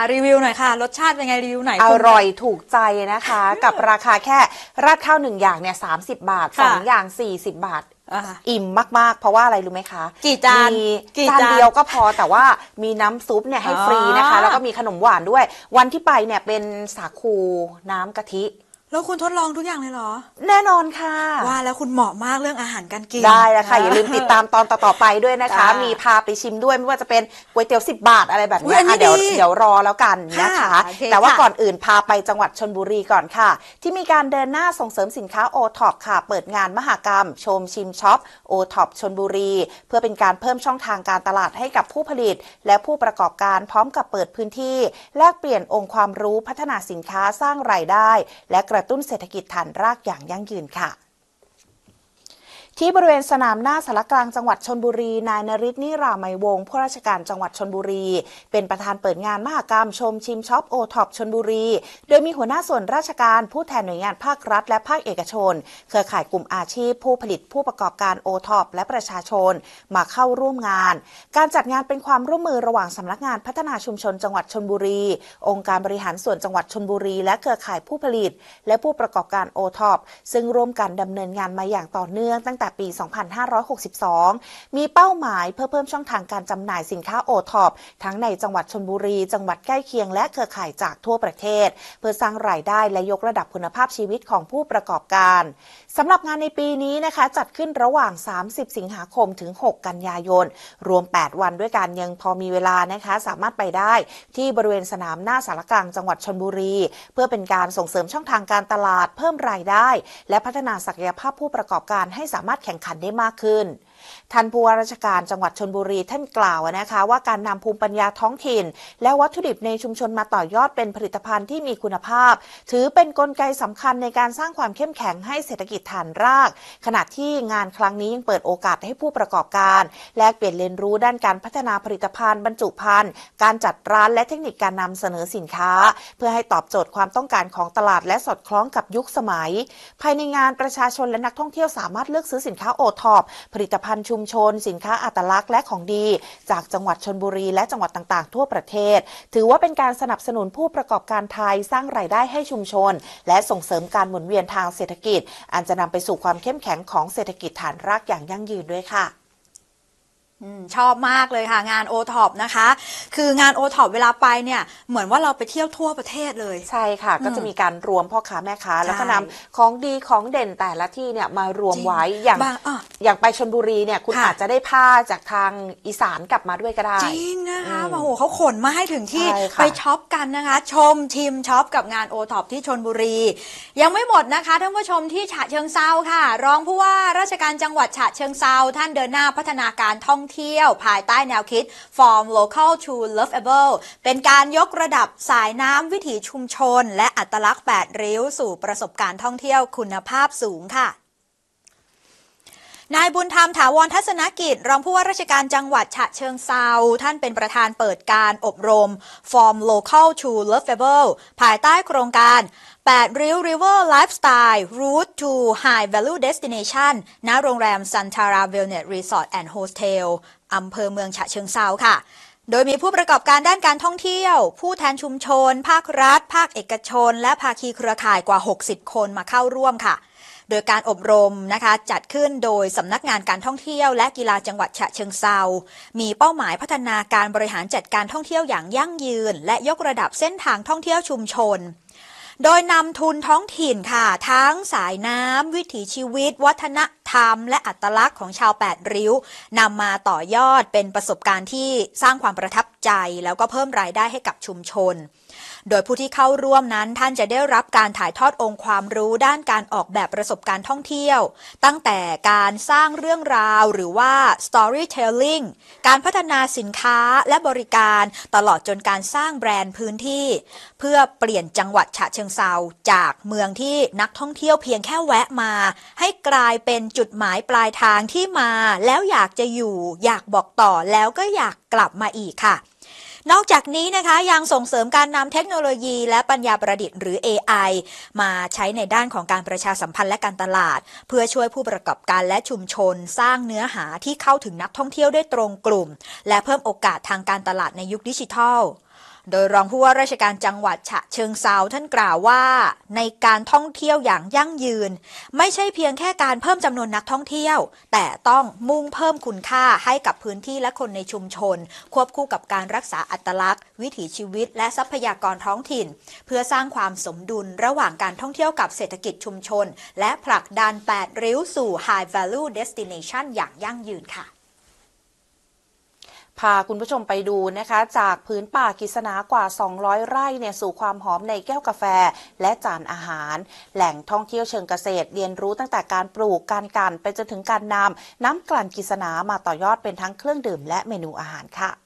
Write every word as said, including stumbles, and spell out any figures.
รีวิวหน่อยค่ะรสชาติเป็นไงรีวิวไหนอร่อยถูกใจนะคะกับราคาแค่ราดข้าวหนึ่งอย่างเนี่ยสามสิบบาทสองอย่างสี่สิบบาทอิ่มมากๆเพราะว่าอะไรรู้ไหมคะกี่จานจานเดียวก็พอแต่ว่ามีน้ำซุปเนี่ยให้ฟรีนะคะแล้วก็มีขนมหวานด้วยวันที่ไปเนี่ยเป็นสาคูน้ำกะทิแล้วคุณทดลองทุกอย่างเลยเหรอแน่นอนค่ะว่าแล้วคุณเหมาะมากเรื่องอาหารการกินได้แล้วค่ะอย่าลืมติดตามตอนต่อๆไปด้วยนะคะมีพาไปชิมด้วยไม่ว่าจะเป็นก๋วยเตี๋ยวสิบบาทอะไรแบบนี้เดี๋ยวเดี๋ยวรอแล้วกันนะคะแต่ว่าก่อนอื่นพาไปจังหวัดชลบุรีก่อนค่ะที่มีการเดินหน้าส่งเสริมสินค้าโอท็อปค่ะเปิดงานมหกรรมชมชิมช็อปโอท็อปชลบุรีเพื่อเป็นการเพิ่มช่องทางการตลาดให้กับผู้ผลิตและผู้ประกอบการพร้อมกับเปิดพื้นที่แลกเปลี่ยนองค์ความรู้พัฒนาสินค้าสร้างรายได้และกระตุ้นเศรษฐกิจฐานรากอย่างยั่งยืนค่ะที่บริเวณสนามหน้าสารกลางจังหวัดชลบุรีนายนฤทธิ์นิรามัยวงศ์ผู้ราชการจังหวัดชลบุรีเป็นประธานเปิดงานมหกรรมชมชิมช็อปโอท็อปชลบุรีโดยมีหัวหน้าส่วนราชการผู้แทนหน่วยงานภาครัฐและภาคเอกชนเครือข่ายกลุ่มอาชีพผู้ผลิตผู้ประกอบการโอท็อปและประชาชนมาเข้าร่วมงานการจัดงานเป็นความร่วมมือระหว่างสำนักงานพัฒนาชุมชนจังหวัดชลบุรีองค์การบริหารส่วนจังหวัดชลบุรีและเครือข่ายผู้ผลิตและผู้ประกอบการโอท็อปซึ่งร่วมกันดำเนินงานมาอย่างต่อเนื่องตั้งแต่ปีสองพันห้าร้อยหกสิบสองมีเป้าหมายเพื่อเพิ่มช่องทางการจำหน่ายสินค้าโอท็อปทั้งในจังหวัดชลบุรีจังหวัดใกล้เคียงและเครือข่ายจากทั่วประเทศเพื่อสร้างรายได้และยกระดับคุณภาพชีวิตของผู้ประกอบการสำหรับงานในปีนี้นะคะจัดขึ้นระหว่างสามสิบสิงหาคมถึงหกกันยายนรวมแปดวันด้วยกันยังพอมีเวลานะคะสามารถไปได้ที่บริเวณสนามหน้าสารกลางจังหวัดชลบุรีเพื่อเป็นการส่งเสริมช่องทางการตลาดเพิ่มรายได้และพัฒนาศักยภาพผู้ประกอบการให้สามารถแข่งขันได้มากขึ้นท่านผู้ว่าราชการจังหวัดชลบุรีท่านกล่าวนะคะว่าการนำภูมิปัญญาท้องถิ่นและวัตถุดิบในชุมชนมาต่อยอดเป็นผลิตภัณฑ์ที่มีคุณภาพถือเป็นกลไกสำคัญในการสร้างความเข้มแข็งให้เศรษฐกิจฐานรากขณะที่งานครั้งนี้ยังเปิดโอกาสให้ผู้ประกอบการแลกเปลี่ยนเรียนรู้ด้านการพัฒนาผลิตภัณฑ์บรรจุภัณฑ์การจัดร้านและเทคนิคการนำเสนอสินค้าเพื่อให้ตอบโจทย์ความต้องการของตลาดและสอดคล้องกับยุคสมัยภายในงานประชาชนและนักท่องเที่ยวสามารถเลือกซื้อสินค้าโอท็อปผลิตภัณฑ์ชุมชนสินค้าอัตลักษณ์และของดีจากจังหวัดชลบุรีและจังหวัดต่างๆทั่วประเทศถือว่าเป็นการสนับสนุนผู้ประกอบการไทยสร้างรายได้ให้ชุมชนและส่งเสริมการหมุนเวียนทางเศรษฐกิจอันจะนำไปสู่ความเข้มแข็งของเศรษฐกิจฐานรากอย่างยั่งยืนด้วยค่ะชอบมากเลยค่ะงานโอท็อปนะคะคืองานโอท็อปเวลาไปเนี่ยเหมือนว่าเราไปเที่ยวทั่วประเทศเลยใช่ค่ะก็จะมีการรวมพ่อค้าแม่ค้าแล้วก็นำของดีของเด่นแต่ละที่เนี่ยมารวมไว้อย่างอย่างไปชลบุรีเนี่ยคุณอาจจะได้ผ้าจากทางอีสานกลับมาด้วยก็ได้จริงนะคะโอ้โหเขาขนมาให้ถึงที่ไปช็อปกันนะคะชมชิมช็อปกับงานโอท็อปที่ชลบุรียังไม่หมดนะคะท่านผู้ชมที่ฉะเชิงเทราค่ะรองผู้ว่าราชการจังหวัดฉะเชิงเทราท่านเดินหน้าพัฒนาการท่องเที่ยวภายใต้แนวคิด From Local to Loveable เป็นการยกระดับสายน้ำวิถีชุมชนและอัตลักษณ์แปดริ้วสู่ประสบการณ์ท่องเที่ยวคุณภาพสูงค่ะนายบุญธรรมถาวรทัศนกิจรองผู้ว่าราชการจังหวัดฉะเชิงเทราท่านเป็นประธานเปิดการอบรม From Local to Loveable ภายใต้โครงการแปดริ้ว River Lifestyle Route to High Value Destination ณ โรงแรม Santara Wellness Resort and Hostel อำเภอเมืองฉะเชิงเทราค่ะโดยมีผู้ประกอบการด้านการท่องเที่ยวผู้แทนชุมชนภาครัฐภาคเอกชนและภาคีเครือข่ายกว่าหกสิบคนมาเข้าร่วมค่ะโดยการอบรมนะคะจัดขึ้นโดยสำนักงานการท่องเที่ยวและกีฬาจังหวัดฉะเชิงเทรามีเป้าหมายพัฒนาการบริหารจัดการท่องเที่ยวอย่างยั่งยืนและยกระดับเส้นทางท่องเที่ยวชุมชนโดยนำทุนท้องถิ่นค่ะทั้งสายน้ำวิถีชีวิตวัฒนธรรมและอัตลักษณ์ของชาวแปดริ้วนำมาต่อยอดเป็นประสบการณ์ที่สร้างความประทับใจแล้วก็เพิ่มรายได้ให้กับชุมชนโดยผู้ที่เข้าร่วมนั้นท่านจะได้รับการถ่ายทอดองค์ความรู้ด้านการออกแบบประสบการณ์ท่องเที่ยวตั้งแต่การสร้างเรื่องราวหรือว่า storytelling การพัฒนาสินค้าและบริการตลอดจนการสร้างแบรนด์พื้นที่เพื่อเปลี่ยนจังหวัดฉะเชิงเทราจากเมืองที่นักท่องเที่ยวเพียงแค่แวะมาให้กลายเป็นจุดหมายปลายทางที่มาแล้วอยากจะอยู่อยากบอกต่อแล้วก็อยากกลับมาอีกค่ะนอกจากนี้นะคะยังส่งเสริมการนำเทคโนโลยีและปัญญาประดิษฐ์หรือ เอ ไอ มาใช้ในด้านของการประชาสัมพันธ์และการตลาดเพื่อช่วยผู้ประกอบการและชุมชนสร้างเนื้อหาที่เข้าถึงนักท่องเที่ยวได้ตรงกลุ่มและเพิ่มโอกาสทางการตลาดในยุคดิจิทัลโดยรองผู้ว่าราชการจังหวัดฉะเชิงเทราท่านกล่าวว่าในการท่องเที่ยวอย่างยั่งยืนไม่ใช่เพียงแค่การเพิ่มจำนวนนักท่องเที่ยวแต่ต้องมุ่งเพิ่มคุณค่าให้กับพื้นที่และคนในชุมชนควบคู่กับการรักษาอัตลักษณ์วิถีชีวิตและทรัพยากรท้องถิ่นเพื่อสร้างความสมดุลระหว่างการท่องเที่ยวกับเศรษฐกิจชุมชนและผลักดันแปดริ้วสู่ High Value Destination อย่างยั่งยืนค่ะพาคุณผู้ชมไปดูนะคะจากพื้นป่ากิษณากว่าสองร้อยไร่เนี่ยสู่ความหอมในแก้วกาแฟและจานอาหารแหล่งท่องเที่ยวเชิงเกษตรเรียนรู้ตั้งแต่การปลูกการกั่นไปจนถึงการนำน้ำกลั่นกิษณามาต่อยอดเป็นทั้งเครื่องดื่มและเมนูอาหารค่ะ